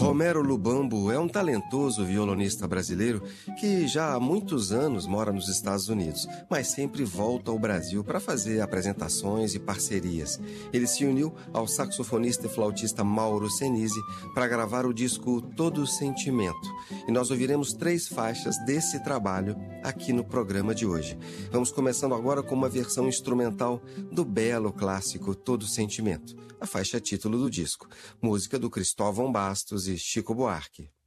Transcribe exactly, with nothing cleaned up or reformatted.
Romero Lubambo é um talentoso violonista brasileiro que já há muitos anos mora nos Estados Unidos, mas sempre volta ao Brasil para fazer apresentações e parcerias. Ele se uniu ao saxofonista e flautista Mauro Senise para gravar o disco Todo Sentimento. E nós ouviremos três faixas desse trabalho aqui no programa de hoje. Vamos começando agora com uma versão instrumental do belo clássico Todo Sentimento, a faixa título do disco, música do Cristóvão Bastos e Chico Buarque.